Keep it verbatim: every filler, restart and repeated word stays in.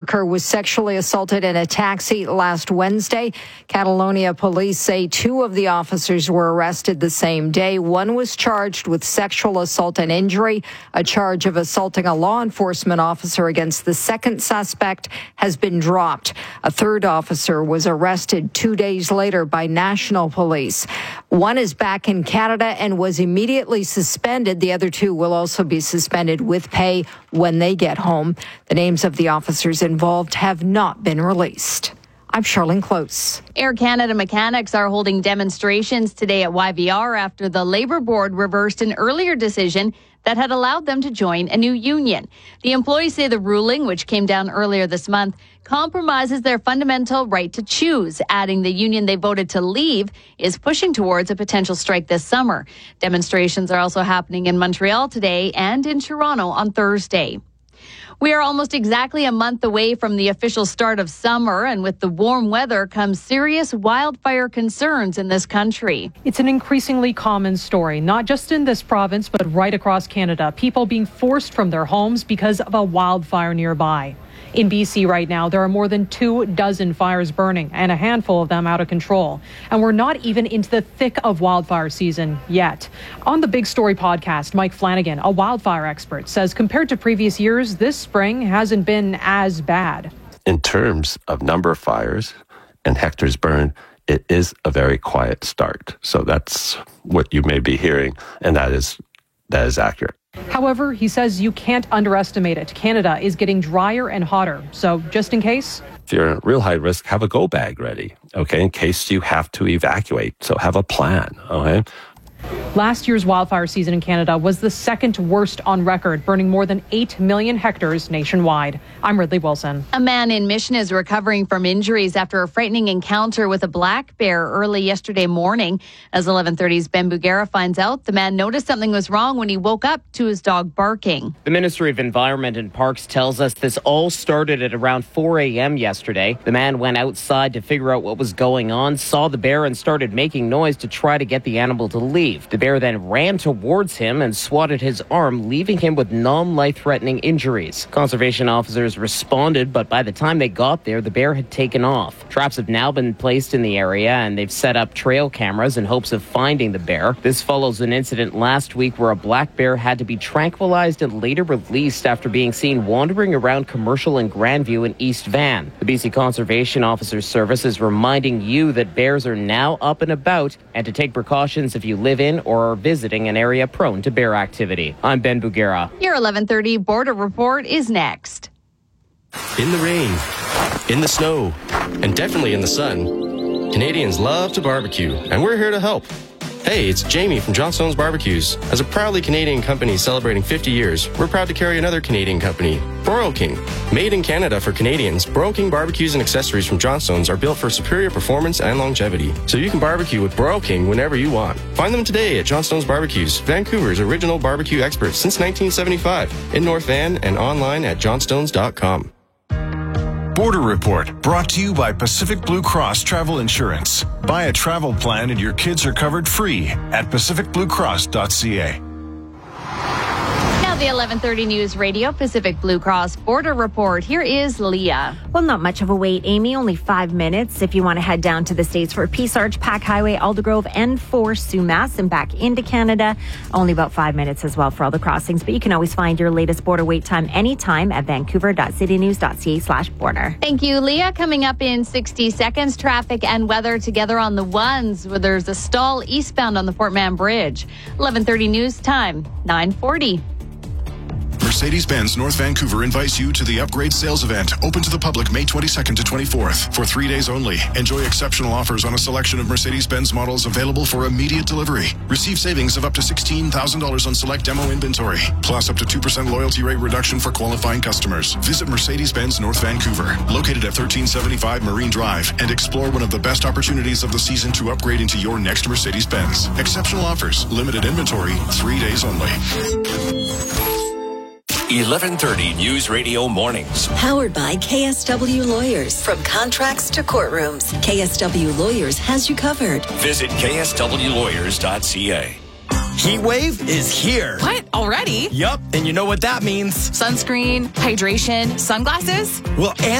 worker was sexually assaulted in a taxi last Wednesday. Catalonia police say two of the officers were arrested the same day. One was charged with sexual assault and injury. A charge of assaulting a law enforcement officer against the second suspect has been dropped. A third officer was arrested two days later by national police. One is back in Canada and was immediately suspended. The other two will also be suspended with pay when they get home. The names of the officers involved have not been released. I'm Charlene Close. Air Canada mechanics are holding demonstrations today at Y V R after the Labour Board reversed an earlier decision that had allowed them to join a new union. The employees say the ruling, which came down earlier this month, compromises their fundamental right to choose, adding the union they voted to leave is pushing towards a potential strike this summer. Demonstrations are also happening in Montreal today and in Toronto on Thursday. We are almost exactly a month away from the official start of summer, and with the warm weather comes serious wildfire concerns in this country. It's an increasingly common story, not just in this province, but right across Canada. People being forced from their homes because of a wildfire nearby. In B C right now, there are more than two dozen fires burning and a handful of them out of control. And we're not even into the thick of wildfire season yet. On the Big Story podcast, Mike Flanagan, a wildfire expert, says compared to previous years, this spring hasn't been as bad. In terms of number of fires and hectares burned, it is a very quiet start. So that's what you may be hearing, and that is that is accurate. However, he says you can't underestimate it. Canada is getting drier and hotter. So just in case, if you're at real high risk, have a go bag ready, okay, in case you have to evacuate. So have a plan, okay? Last year's wildfire season in Canada was the second worst on record, burning more than eight million hectares nationwide. I'm Ridley Wilson. A man in Mission is recovering from injuries after a frightening encounter with a black bear early yesterday morning. As eleven thirty's Ben Bugera finds out, the man noticed something was wrong when he woke up to his dog barking. The Ministry of Environment and Parks tells us this all started at around four a.m. yesterday. The man went outside to figure out what was going on, saw the bear and started making noise to try to get the animal to leave. The bear then ran towards him and swatted his arm, leaving him with non-life-threatening injuries. Conservation officers responded, but by the time they got there, the bear had taken off. Traps have now been placed in the area, and they've set up trail cameras in hopes of finding the bear. This follows an incident last week where a black bear had to be tranquilized and later released after being seen wandering around Commercial and Grandview in East Van. The B C Conservation Officers Service is reminding you that bears are now up and about and to take precautions if you live in or are visiting an area prone to bear activity. I'm Ben Bugera. Your eleven thirty Border Report is next. In the rain, in the snow, and definitely in the sun, Canadians love to barbecue, and we're here to help. Hey, it's Jamie from Johnstone's Barbecues. As a proudly Canadian company celebrating fifty years, we're proud to carry another Canadian company, Broil King. Made in Canada for Canadians, Broil King barbecues and accessories from Johnstone's are built for superior performance and longevity, so you can barbecue with Broil King whenever you want. Find them today at Johnstone's Barbecues, Vancouver's original barbecue experts since nineteen seventy-five, in North Van and online at johnstones dot com. Border Report, brought to you by Pacific Blue Cross Travel Insurance. Buy a travel plan and your kids are covered free at pacific blue cross dot c a. Now the eleven thirty News Radio Pacific Blue Cross Border Report. Here is Leah. Well, not much of a wait, Amy. Only five minutes if you want to head down to the States for Peace Arch, Pack Highway, Aldergrove, and for Sumas and back into Canada. Only about five minutes as well for all the crossings, but you can always find your latest border wait time anytime at vancouver dot city news dot c a slash border. Thank you, Leah. Coming up in sixty seconds, traffic and weather together on the ones where there's a stall eastbound on the Fort Mann Bridge. eleven thirty news time, nine forty. Mercedes-Benz North Vancouver invites you to the Upgrade Sales Event, open to the public May twenty-second to twenty-fourth. For three days only, enjoy exceptional offers on a selection of Mercedes-Benz models available for immediate delivery. Receive savings of up to sixteen thousand dollars on select demo inventory, plus up to two percent loyalty rate reduction for qualifying customers. Visit Mercedes-Benz North Vancouver, located at thirteen seventy-five Marine Drive, and explore one of the best opportunities of the season to upgrade into your next Mercedes-Benz. Exceptional offers, limited inventory, three days only. eleven thirty News Radio Mornings. Powered by K S W Lawyers. From contracts to courtrooms, K S W Lawyers has you covered. Visit k s w lawyers dot c a. Heat wave is here. What? Already? Yup. And you know what that means. Sunscreen, hydration, sunglasses? Well,